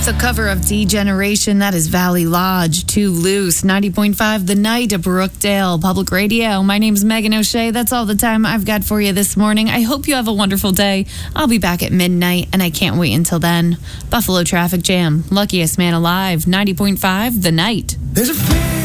That's a cover of Degeneration. That is Valley Lodge, Too Loose. 90.5 The Night of Brookdale Public Radio. My name's Megan O'Shea. That's all the time I've got for you this morning. I hope you have a wonderful day. I'll be back at midnight, and I can't wait until then. Buffalo Traffic Jam, Luckiest Man Alive, 90.5 The Night. There's a